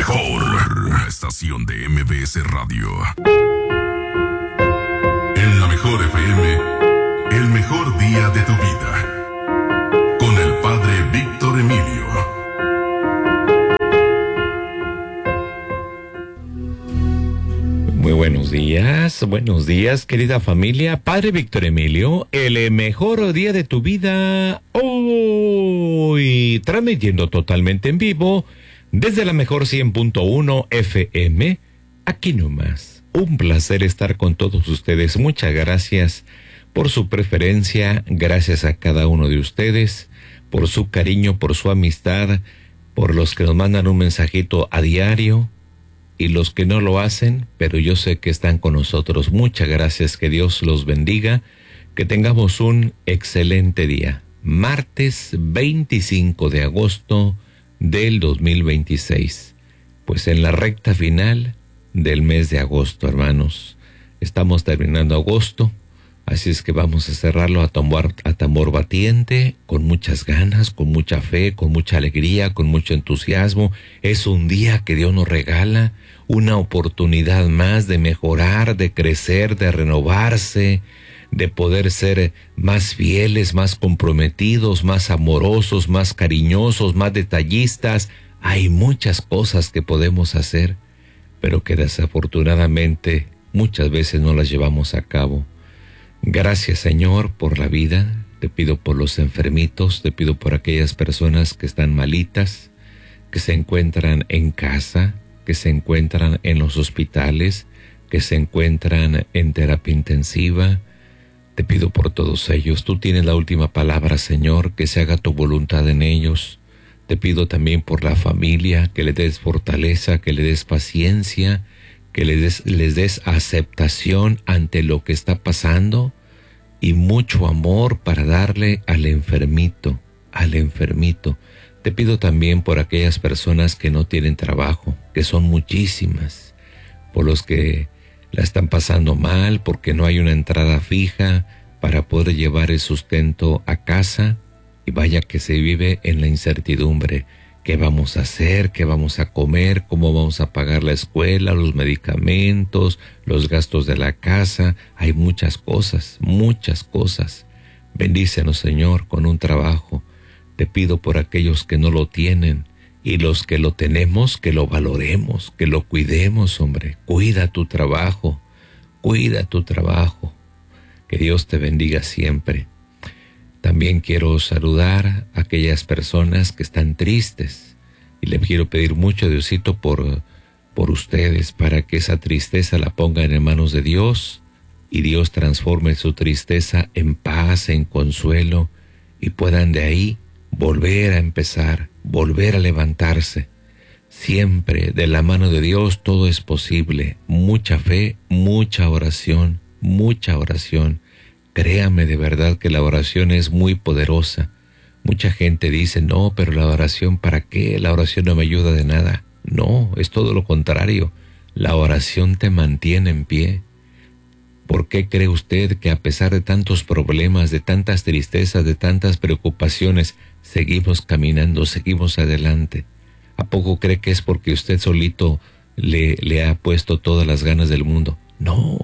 mejor estación de MBS Radio. En la mejor FM, el mejor día de tu vida. Con el padre Víctor Emilio. Muy buenos días querida familia. Padre Víctor Emilio, el mejor día de tu vida hoy, transmitiendo totalmente en vivo desde la mejor 100.1 FM, aquí nomás. Un placer estar con todos ustedes. Muchas gracias por su preferencia, gracias a cada uno de ustedes, por su cariño, por su amistad, por los que nos mandan un mensajito a diario, y los que no lo hacen, pero yo sé que están con nosotros. Muchas gracias, que Dios los bendiga, que tengamos un excelente día. Martes 25 de agosto del 2026. Pues en la recta final del mes de agosto, hermanos. Estamos terminando agosto, así es que vamos a cerrarlo a tambor batiente, con muchas ganas, con mucha fe, con mucha alegría, con mucho entusiasmo. Es un día que Dios nos regala, una oportunidad más de mejorar, de crecer, de renovarse, de poder ser más fieles, más comprometidos, más amorosos, más cariñosos, más detallistas. Hay muchas cosas que podemos hacer, pero que desafortunadamente muchas veces no las llevamos a cabo. Gracias, Señor, por la vida. Te pido por los enfermitos, te pido por aquellas personas que están malitas, que se encuentran en casa, que se encuentran en los hospitales, que se encuentran en terapia intensiva. Te pido por todos ellos. Tú tienes la última palabra, Señor, que se haga tu voluntad en ellos. Te pido también por la familia, que le des fortaleza, que le des paciencia, que les des aceptación ante lo que está pasando y mucho amor para darle al enfermito. Te pido también por aquellas personas que no tienen trabajo, que son muchísimas, por los que la están pasando mal, porque no hay una entrada fija para poder llevar el sustento a casa, y vaya que se vive en la incertidumbre. ¿Qué vamos a hacer? ¿Qué vamos a comer? ¿Cómo vamos a pagar la escuela, los medicamentos, los gastos de la casa? Hay muchas cosas, muchas cosas. Bendícenos, Señor, con un trabajo. Te pido por aquellos que no lo tienen, y los que lo tenemos, que lo valoremos, que lo cuidemos, hombre. Cuida tu trabajo, cuida tu trabajo. Que Dios te bendiga siempre. También quiero saludar a aquellas personas que están tristes, y le quiero pedir mucho, Diosito, por ustedes, para que esa tristeza la pongan en manos de Dios, y Dios transforme su tristeza en paz, en consuelo, y puedan de ahí volver a empezar, volver a levantarse. Siempre de la mano de Dios todo es posible. Mucha fe, mucha oración, mucha oración. Créame de verdad que la oración es muy poderosa. Mucha gente dice, no, pero la oración, ¿para qué? La oración no me ayuda de nada. No, es todo lo contrario. La oración te mantiene en pie. ¿Por qué cree usted que a pesar de tantos problemas, de tantas tristezas, de tantas preocupaciones, seguimos caminando, seguimos adelante? ¿A poco cree que es porque usted solito le ha puesto todas las ganas del mundo? No.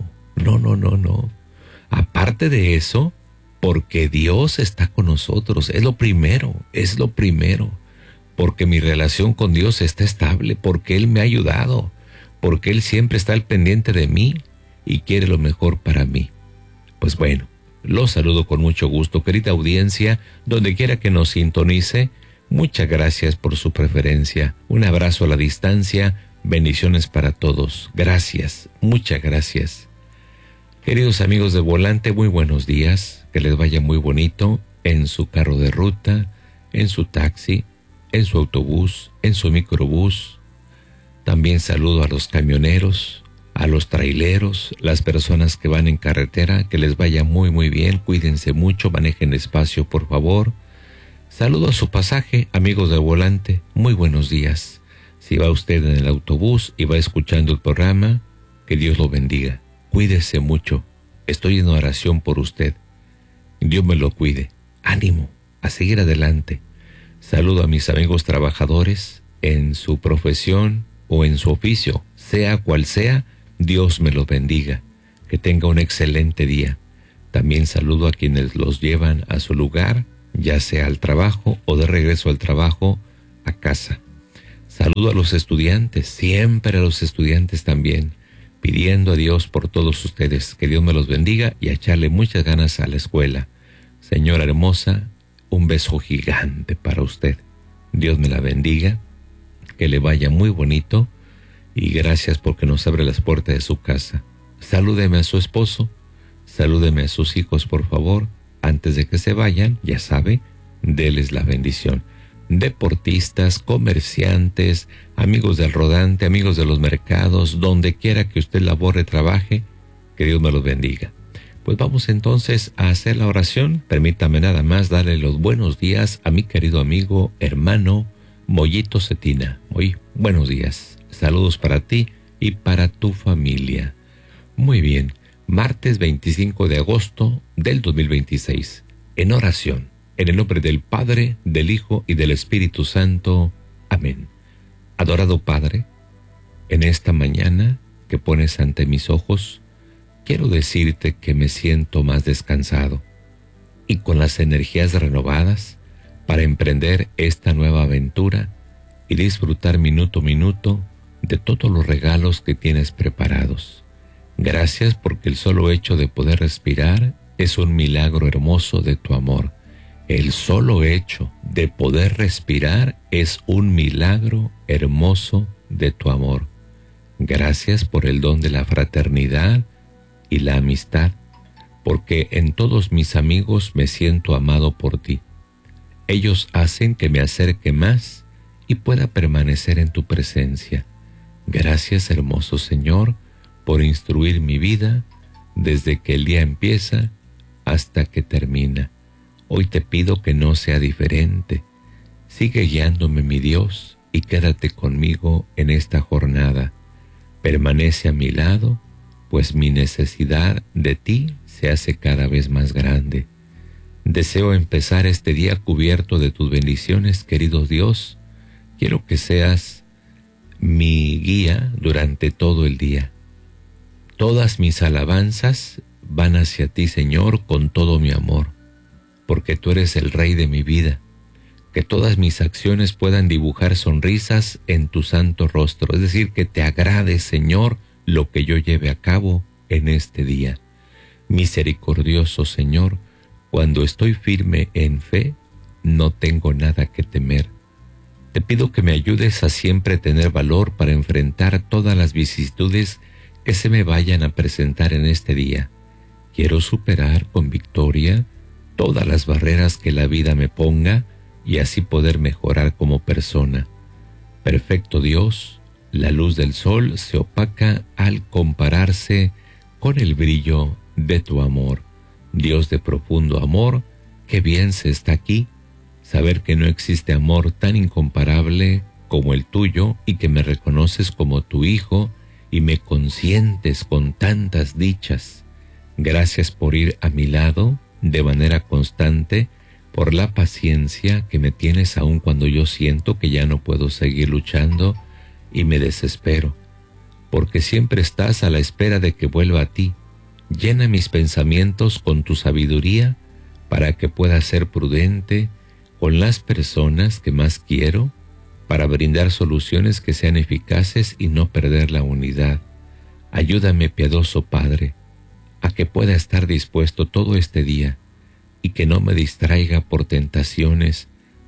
Aparte de eso, porque Dios está con nosotros, es lo primero. Porque mi relación con Dios está estable, porque Él me ha ayudado, porque Él siempre está al pendiente de mí y quiere lo mejor para mí. Pues bueno, los saludo con mucho gusto, querida audiencia, donde quiera que nos sintonice. Muchas gracias por su preferencia. Un abrazo a la distancia, bendiciones para todos. Gracias, muchas gracias. Queridos amigos de Volante, muy buenos días, que les vaya muy bonito en su carro de ruta, en su taxi, en su autobús, en su microbús. También saludo a los camioneros, a los traileros, las personas que van en carretera, que les vaya muy muy bien, cuídense mucho, manejen despacio por favor. Saludo a su pasaje, amigos del Volante, muy buenos días. Si va usted en el autobús y va escuchando el programa, que Dios lo bendiga. Cuídese mucho, estoy en oración por usted. Dios me lo cuide. Ánimo, a seguir adelante. Saludo a mis amigos trabajadores en su profesión, o en su oficio, sea cual sea, Dios me los bendiga. Que tenga un excelente día. También saludo a quienes los llevan a su lugar, ya sea al trabajo o de regreso al trabajo, a casa. Saludo a los estudiantes, siempre a los estudiantes también, pidiendo a Dios por todos ustedes, que Dios me los bendiga y a echarle muchas ganas a la escuela. Señora hermosa, un beso gigante para usted. Dios me la bendiga, que le vaya muy bonito y gracias porque nos abre las puertas de su casa. Salúdeme a su esposo, salúdeme a sus hijos, por favor. Antes de que se vayan, ya sabe, déles la bendición. Deportistas, comerciantes, amigos del rodante, amigos de los mercados, donde quiera que usted labore, trabaje, que Dios me los bendiga. Pues vamos entonces a hacer la oración. Permítame nada más darle los buenos días a mi querido amigo, hermano, Mollito Cetina. Muy buenos días. Saludos para ti y para tu familia. Muy bien, martes 25 de agosto del 2026. En oración, en el nombre del Padre, del Hijo y del Espíritu Santo. Amén. Adorado Padre, en esta mañana que pones ante mis ojos, quiero decirte que me siento más descansado y con las energías renovadas para emprender esta nueva aventura y disfrutar minuto a minuto de todos los regalos que tienes preparados. Gracias porque el solo hecho de poder respirar es un milagro hermoso de tu amor. El solo hecho de poder respirar es un milagro hermoso de tu amor. Gracias por el don de la fraternidad y la amistad, porque en todos mis amigos me siento amado por ti. Ellos hacen que me acerque más y pueda permanecer en tu presencia. Gracias, hermoso Señor, por instruir mi vida desde que el día empieza hasta que termina. Hoy te pido que no sea diferente. Sigue guiándome, mi Dios, y quédate conmigo en esta jornada. Permanece a mi lado, pues mi necesidad de ti se hace cada vez más grande. Deseo empezar este día cubierto de tus bendiciones, querido Dios. Quiero que seas mi guía durante todo el día. Todas mis alabanzas van hacia ti, Señor, con todo mi amor, porque tú eres el Rey de mi vida. Que todas mis acciones puedan dibujar sonrisas en tu santo rostro, es decir, que te agrade, Señor, lo que yo lleve a cabo en este día. Misericordioso Señor, cuando estoy firme en fe, no tengo nada que temer. Te pido que me ayudes a siempre tener valor para enfrentar todas las vicisitudes que se me vayan a presentar en este día. Quiero superar con victoria todas las barreras que la vida me ponga y así poder mejorar como persona. Perfecto Dios, la luz del sol se opaca al compararse con el brillo de tu amor. Dios de profundo amor, qué bien se está aquí, saber que no existe amor tan incomparable como el tuyo y que me reconoces como tu hijo y me consientes con tantas dichas. Gracias por ir a mi lado de manera constante, por la paciencia que me tienes aun cuando yo siento que ya no puedo seguir luchando y me desespero, porque siempre estás a la espera de que vuelva a ti. Llena mis pensamientos con tu sabiduría para que pueda ser prudente con las personas que más quiero, para brindar soluciones que sean eficaces y no perder la unidad. Ayúdame, piadoso Padre, a que pueda estar dispuesto todo este día y que no me distraiga por tentaciones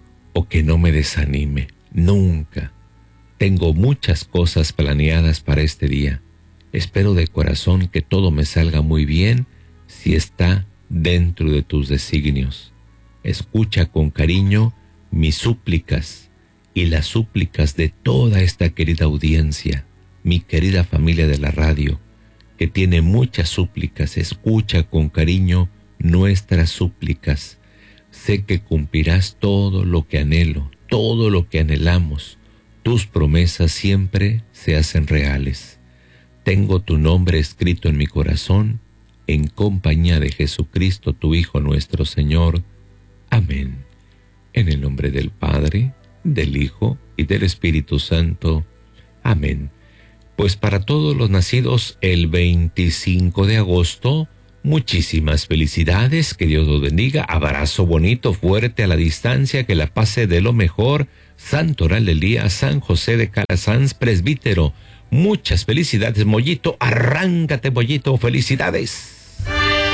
o que no me desanime. Nunca. Tengo muchas cosas planeadas para este día. Espero de corazón que todo me salga muy bien si está dentro de tus designios. Escucha con cariño mis súplicas y las súplicas de toda esta querida audiencia, mi querida familia de la radio, que tiene muchas súplicas. Escucha con cariño nuestras súplicas. Sé que cumplirás todo lo que anhelo, todo lo que anhelamos. Tus promesas siempre se hacen reales. Tengo tu nombre escrito en mi corazón, en compañía de Jesucristo, tu Hijo nuestro Señor. Amén. En el nombre del Padre, del Hijo y del Espíritu Santo. Amén. Pues para todos los nacidos el 25 de agosto, muchísimas felicidades, que Dios los bendiga, abrazo bonito, fuerte a la distancia, que la pase de lo mejor. Santo oral del día, San José de Calasanz, presbítero. Muchas felicidades, Mollito, arráncate, Mollito, felicidades.